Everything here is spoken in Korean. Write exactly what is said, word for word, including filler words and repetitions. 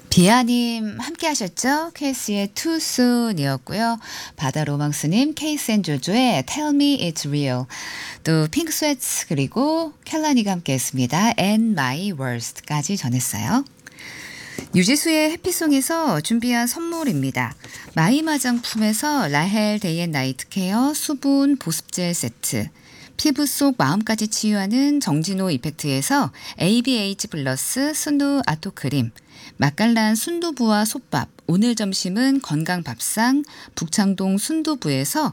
비아님 함께 하셨죠? 케이스의 Too Soon이었고요. 바다 로망스님 케이스 앤 조조의 Tell Me It's Real. 또 핑크 스웨트 그리고 켈라니가 함께 했습니다. And My Worst까지 전했어요. 유지수의 해피송에서 준비한 선물입니다. 마이 화장품에서 라헬 데이 앤 나이트 케어 수분 보습젤 세트, 피부 속 마음까지 치유하는 정진호 이펙트에서 에이비에이치 플러스 순두 아토크림, 맛깔난 순두부와 솥밥, 오늘 점심은 건강밥상 북창동 순두부에서